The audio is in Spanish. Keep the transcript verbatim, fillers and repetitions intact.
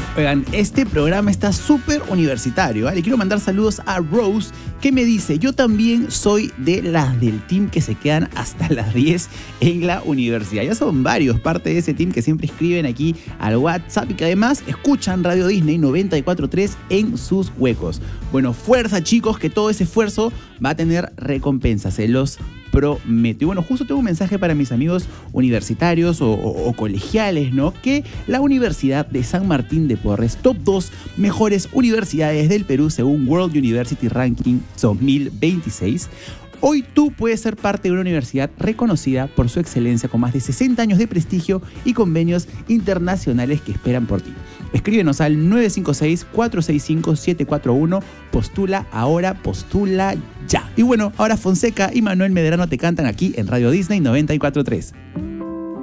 Oigan, este programa está súper universitario, ¿eh? Le quiero mandar saludos a Rose, que me dice: yo también soy de las del team que se quedan hasta las diez en la universidad. Ya son varios parte de ese team que siempre escriben aquí al WhatsApp y que además escuchan Radio Disney noventa y cuatro punto tres en sus huecos. Bueno, fuerza, chicos, que todo ese esfuerzo va a tener recompensa, se los prometo. Y bueno, justo tengo un mensaje para mis amigos universitarios o, o, o colegiales, ¿no? Que la Universidad de San Martín de Porres, top dos mejores universidades del Perú según World University Ranking dos mil veintiséis. Hoy tú puedes ser parte de una universidad reconocida por su excelencia con más de sesenta años de prestigio y convenios internacionales que esperan por ti. Escríbenos al nueve cinco seis, cuatro seis cinco, siete cuatro uno. Postula ahora, postula ya. Y bueno, ahora Fonseca y Manuel Medrano te cantan aquí en Radio Disney noventa y cuatro punto tres.